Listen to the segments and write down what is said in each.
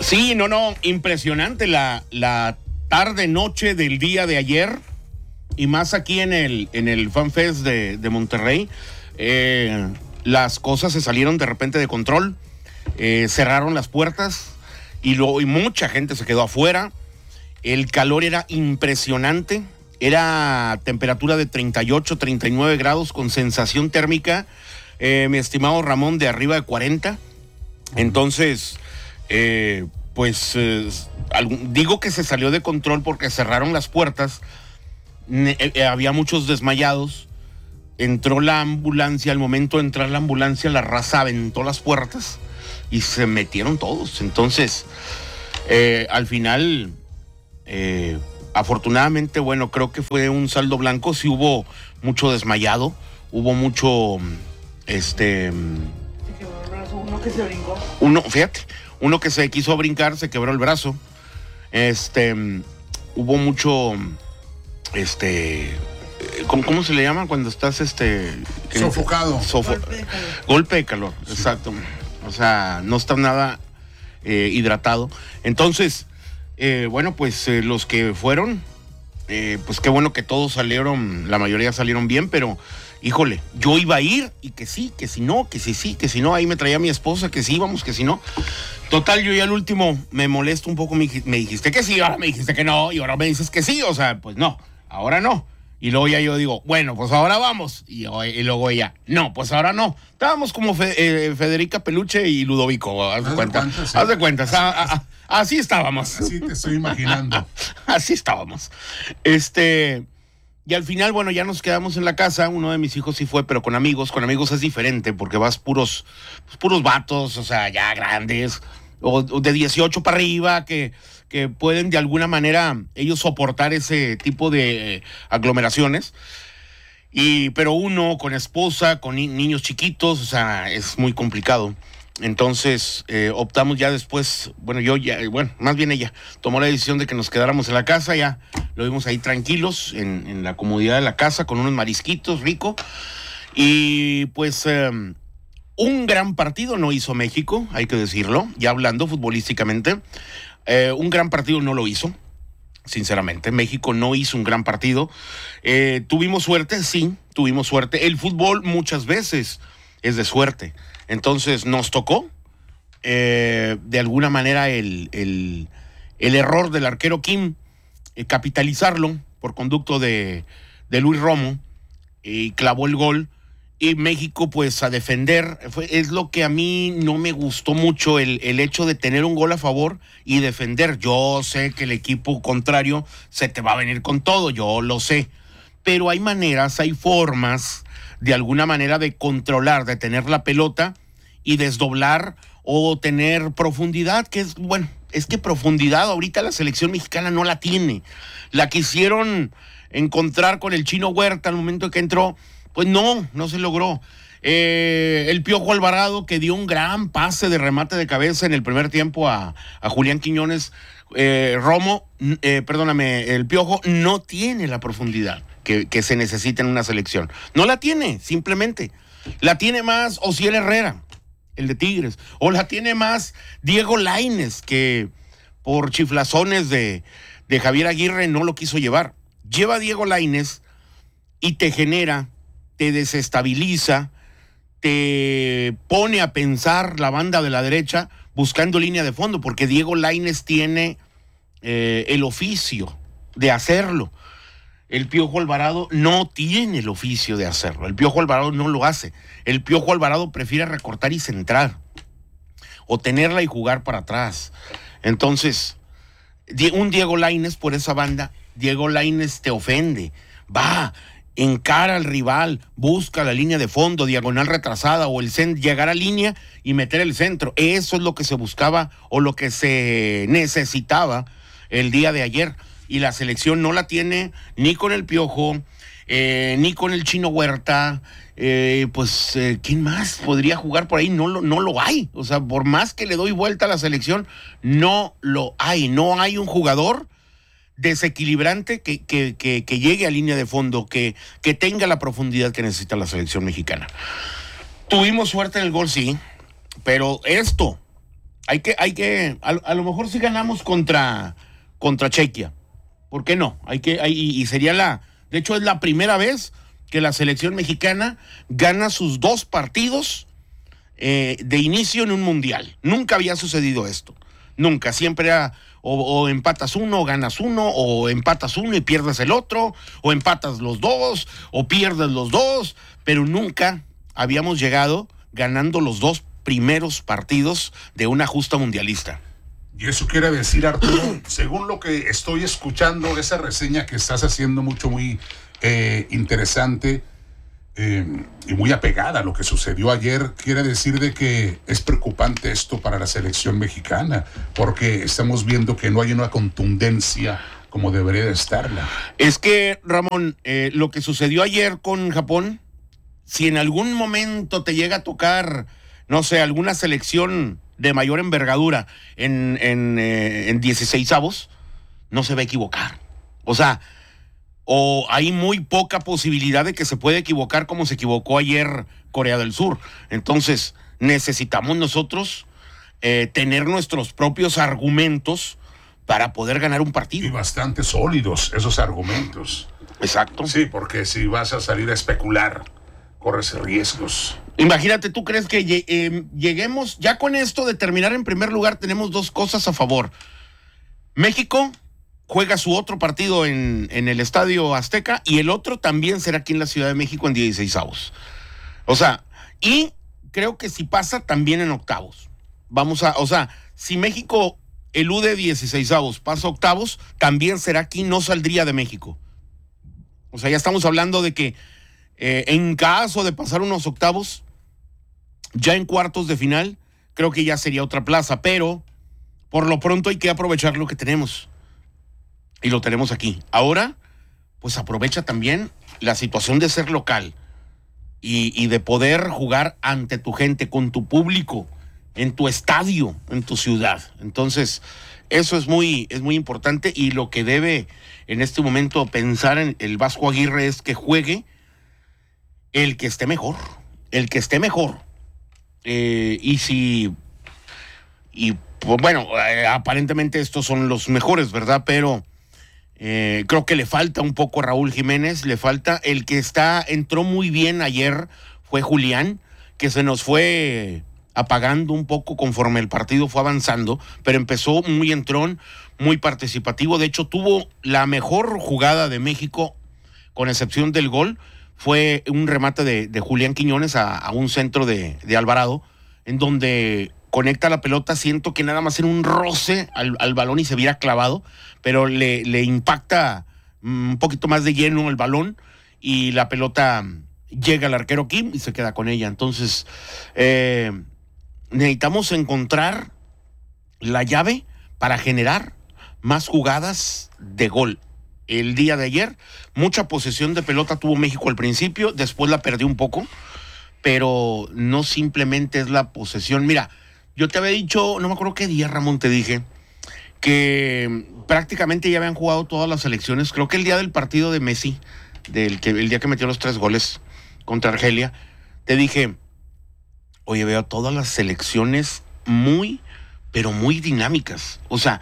Sí, no, impresionante la tarde, noche del día de ayer, y más aquí en el FanFest de Monterrey. Las cosas se salieron de repente de control, cerraron las puertas y mucha gente se quedó afuera. El calor era impresionante, era temperatura de 38, 39 grados con sensación térmica, mi estimado Ramón, de arriba de 40. Entonces, digo que se salió de control porque cerraron las puertas, había muchos desmayados, entró la ambulancia, al momento de entrar la ambulancia la raza aventó las puertas y se metieron todos. Entonces, al final, afortunadamente, bueno, creo que fue un saldo blanco. Sí hubo mucho desmayado, hubo mucho, Uno que se brincó. Uno que se quiso brincar, se quebró el brazo. Hubo mucho, ¿cómo se le llama cuando estás, sofocado? Golpe de calor, sí. Exacto. O sea, no está nada hidratado. Entonces, los que fueron, pues qué bueno que todos salieron, la mayoría salieron bien, pero híjole, yo iba a ir y que sí, que si no, que si sí, que si no, ahí me traía mi esposa, que sí íbamos, que si no. Total, yo ya al último me molesto un poco, me dijiste que sí, ahora me dijiste que no, y ahora me dices que sí, o sea, pues no, ahora no. Y luego ya yo digo, bueno, pues ahora vamos. Y luego ella, no, pues ahora no. Estábamos como Federica Peluche y Ludovico, haz de cuenta. Sí. Haz de cuenta, así estábamos. Así te estoy imaginando. Así estábamos. Y al final, bueno, ya nos quedamos en la casa. Uno de mis hijos sí fue, pero con amigos. Con amigos es diferente porque vas puros vatos, o sea, ya grandes, o de 18 para arriba, que pueden de alguna manera ellos soportar ese tipo de aglomeraciones. Pero uno con esposa, con niños chiquitos, o sea, es muy complicado. Entonces optamos ya después, más bien ella tomó la decisión de que nos quedáramos en la casa. Ya lo vimos ahí tranquilos en la comodidad de la casa con unos marisquitos rico. Y pues un gran partido no hizo México, hay que decirlo, ya hablando futbolísticamente. Un gran partido no lo hizo, sinceramente. México no hizo un gran partido. Tuvimos suerte, sí, tuvimos suerte. El fútbol muchas veces es de suerte. Entonces nos tocó, de alguna manera, el error del arquero Kim, capitalizarlo por conducto de Luis Romo, y clavó el gol. Y México, pues, a defender, es lo que a mí no me gustó mucho, el hecho de tener un gol a favor y defender. Yo sé que el equipo contrario se te va a venir con todo, yo lo sé. Pero hay maneras, hay formas, de alguna manera, de controlar, de tener la pelota y desdoblar o tener profundidad, es que profundidad ahorita la selección mexicana no la tiene. La quisieron encontrar con el Chino Huerta al momento que entró. Pues no se logró. El Piojo Alvarado, que dio un gran pase de remate de cabeza en el primer tiempo a Julián Quiñones. El Piojo no tiene la profundidad que se necesita en una selección. No la tiene, simplemente. La tiene más Osiel Herrera, el de Tigres. O la tiene más Diego Lainez, que por chiflazones de Javier Aguirre no lo quiso llevar. Lleva a Diego Lainez y te genera, te desestabiliza, te pone a pensar la banda de la derecha buscando línea de fondo, porque Diego Lainez tiene el oficio de hacerlo. El Piojo Alvarado no tiene el oficio de hacerlo. El Piojo Alvarado no lo hace. El Piojo Alvarado prefiere recortar y centrar, o tenerla y jugar para atrás. Entonces, un Diego Lainez por esa banda, Diego Lainez te ofende. Va, encara al rival, busca la línea de fondo, diagonal retrasada o llegar a línea y meter el centro. Eso es lo que se buscaba o lo que se necesitaba el día de ayer. Y la selección no la tiene ni con el Piojo, ni con el Chino Huerta. ¿Quién más podría jugar por ahí? No lo hay. O sea, por más que le doy vuelta a la selección, no lo hay. No hay un jugador desequilibrante que llegue a línea de fondo, que tenga la profundidad que necesita la selección mexicana. Tuvimos suerte en el gol, sí, pero esto a lo mejor si ganamos contra Chequia. ¿Por qué no? Y sería de hecho es la primera vez que la selección mexicana gana sus 2 partidos de inicio en un mundial. Nunca había sucedido esto. Nunca. Siempre era o empatas uno, o ganas uno, o empatas uno y pierdes el otro, o empatas los 2, o pierdes los 2, pero nunca habíamos llegado ganando los 2 primeros partidos de una justa mundialista. Y eso quiere decir, Arturo, según lo que estoy escuchando, esa reseña que estás haciendo muy interesante y muy apegada a lo que sucedió ayer, quiere decir de que es preocupante esto para la selección mexicana, porque estamos viendo que no hay una contundencia como debería de estarla. Es que, Ramón, lo que sucedió ayer con Japón, si en algún momento te llega a tocar, no sé, alguna selección de mayor envergadura en 16avos, no se va a equivocar. O sea, o hay muy poca posibilidad de que se pueda equivocar como se equivocó ayer Corea del Sur. Entonces, necesitamos nosotros tener nuestros propios argumentos para poder ganar un partido. Y bastante sólidos esos argumentos. Exacto. Sí, porque si vas a salir a especular, corres riesgos. Imagínate, ¿tú crees que lleguemos, ya con esto de terminar en primer lugar, tenemos 2 cosas a favor? México juega su otro partido en el Estadio Azteca y el otro también será aquí en la Ciudad de México en 16avos. O sea, y creo que si pasa también en octavos. Si México elude 16avos, pasa a octavos, también será aquí, no saldría de México. O sea, ya estamos hablando de que en caso de pasar unos octavos, ya en cuartos de final, creo que ya sería otra plaza, pero por lo pronto hay que aprovechar lo que tenemos. Y lo tenemos aquí. Ahora, pues aprovecha también la situación de ser local y de poder jugar ante tu gente, con tu público, en tu estadio, en tu ciudad. Entonces, eso es muy importante, y lo que debe en este momento pensar en el Vasco Aguirre es que juegue el que esté mejor. Aparentemente estos son los mejores, ¿verdad? Pero creo que le falta un poco a Raúl Jiménez, le falta el que entró muy bien ayer, fue Julián, que se nos fue apagando un poco conforme el partido fue avanzando, pero empezó muy entrón, muy participativo. De hecho, tuvo la mejor jugada de México, con excepción del gol. Fue un remate de Julián Quiñones a un centro de Alvarado, en donde conecta la pelota. Siento que nada más era un roce al balón y se hubiera clavado, pero le impacta un poquito más de lleno el balón y la pelota llega al arquero Kim y se queda con ella. Entonces, necesitamos encontrar la llave para generar más jugadas de gol. El día de ayer, mucha posesión de pelota tuvo México al principio, después la perdió un poco, pero no simplemente es la posesión. Mira, yo te había dicho, no me acuerdo qué día, Ramón, te dije que prácticamente ya habían jugado todas las selecciones. Creo que el día del partido de Messi, el día que metió los 3 goles contra Argelia, te dije, oye, veo todas las selecciones muy, pero muy dinámicas. O sea,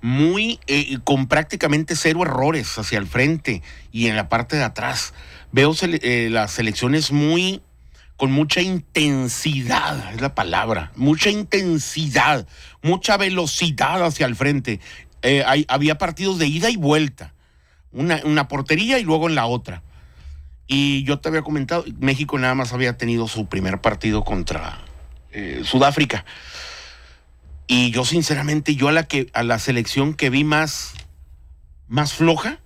con prácticamente 0 errores hacia el frente y en la parte de atrás. Veo las selecciones con mucha intensidad, es la palabra, mucha intensidad, mucha velocidad hacia el frente. Había partidos de ida y vuelta, una portería y luego en la otra. Y yo te había comentado, México nada más había tenido su primer partido contra Sudáfrica. Y yo sinceramente, a la selección que vi más floja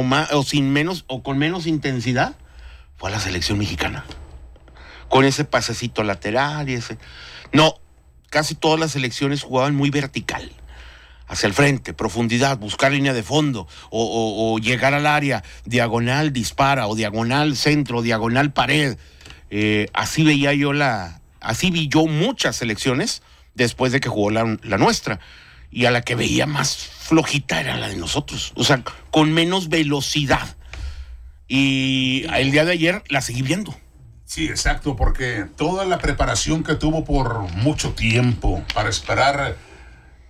o con menos intensidad, fue a la selección mexicana. Con ese pasecito lateral No, casi todas las selecciones jugaban muy vertical, hacia el frente, profundidad, buscar línea de fondo, o llegar al área, diagonal dispara, o diagonal centro, diagonal pared. Así vi yo muchas selecciones después de que jugó la nuestra, y a la que veía más flojita era la de nosotros, o sea, con menos velocidad. Y el día de ayer la seguí viendo. Sí, exacto, porque toda la preparación que tuvo por mucho tiempo para esperar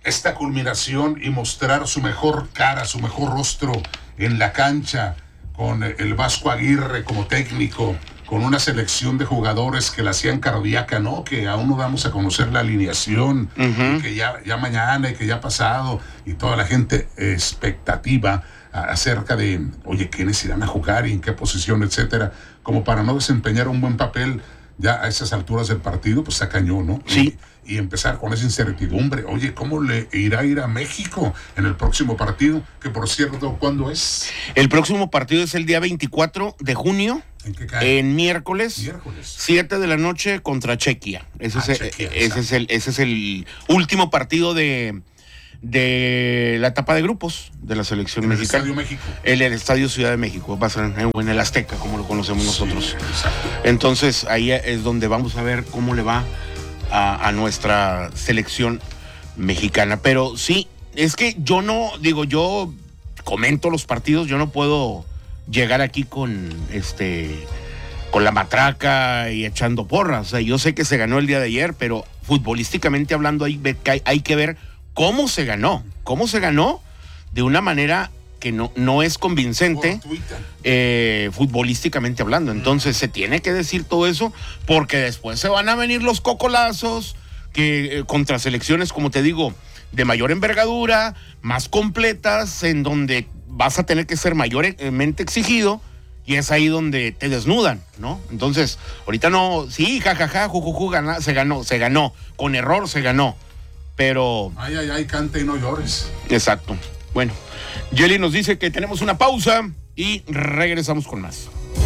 esta culminación y mostrar su mejor cara, su mejor rostro en la cancha, con el Vasco Aguirre como técnico, con una selección de jugadores que la hacían cardíaca, ¿no? Que aún no vamos a conocer la alineación, y que ya mañana y que ya pasado, y toda la gente expectativa acerca de, oye, quiénes irán a jugar y en qué posición, etcétera, como para no desempeñar un buen papel ya a esas alturas del partido, pues está cañón, ¿no? Sí. Y empezar con esa incertidumbre, oye, ¿cómo le irá a ir a México en el próximo partido? Que por cierto, ¿cuándo es? El próximo partido es el día 24 de junio. ¿En qué cae? En miércoles, 7 de la noche contra Chequia. Ese es el último partido de la etapa de grupos de la selección mexicana. ¿El Estadio México? El Estadio Ciudad de México, va a ser en el Azteca, como lo conocemos nosotros. Exacto. Entonces ahí es donde vamos a ver cómo le va a nuestra selección mexicana. Pero sí, es que yo comento los partidos, yo no puedo llegar aquí con la matraca y echando porras. O sea, yo sé que se ganó el día de ayer, pero futbolísticamente hablando hay que ver cómo se ganó de una manera que no es convincente futbolísticamente hablando. Entonces se tiene que decir todo eso, porque después se van a venir los cocolazos que contra selecciones, como te digo, de mayor envergadura, más completas, en donde vas a tener que ser mayormente exigido, y es ahí donde te desnudan, ¿no? Entonces, ahorita no, sí, jajaja, jujuju, se ganó, con error se ganó, pero... Ay, canta y no llores. Exacto. Bueno, Yeli nos dice que tenemos una pausa y regresamos con más.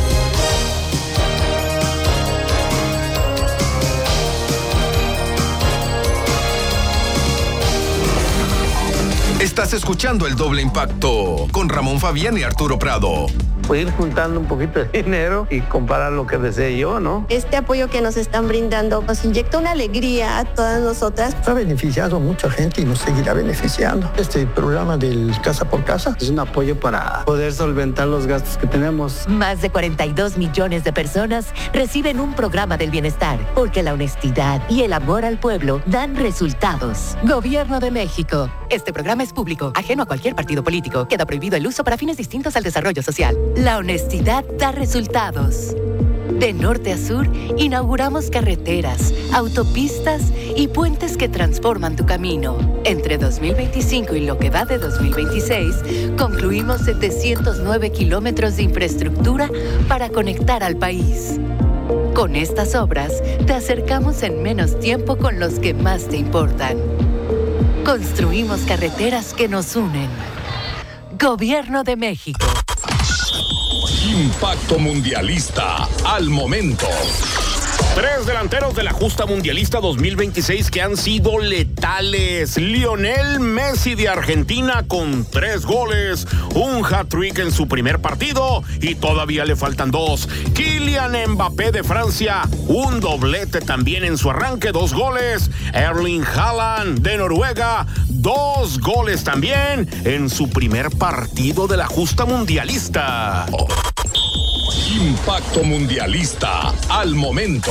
Estás escuchando El Doble Impacto con Ramón Fabián y Arturo Prado. Pues ir juntando un poquito de dinero y comprar lo que desee yo, ¿no? Este apoyo que nos están brindando nos inyecta una alegría a todas nosotras. Ha beneficiado a mucha gente y nos seguirá beneficiando. Este programa del Casa por Casa es un apoyo para poder solventar los gastos que tenemos. Más de 42 millones de personas reciben un programa del bienestar, porque la honestidad y el amor al pueblo dan resultados. Gobierno de México. Este programa es público, ajeno a cualquier partido político. Queda prohibido el uso para fines distintos al desarrollo social. La honestidad da resultados. De norte a sur, inauguramos carreteras, autopistas y puentes que transforman tu camino. Entre 2025 y lo que va de 2026, concluimos 709 kilómetros de infraestructura para conectar al país. Con estas obras, te acercamos en menos tiempo con los que más te importan. Construimos carreteras que nos unen. Gobierno de México. Impacto Mundialista al momento. 3 delanteros de la justa mundialista 2026 que han sido letales. Lionel Messi de Argentina con 3 goles, un hat-trick en su primer partido y todavía le faltan 2. Kylian Mbappé de Francia, un doblete también en su arranque, 2 goles. Erling Haaland de Noruega, 2 goles también en su primer partido de la justa mundialista. Impacto Mundialista al momento.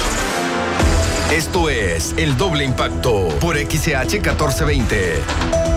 Esto es El Doble Impacto por XH 1420.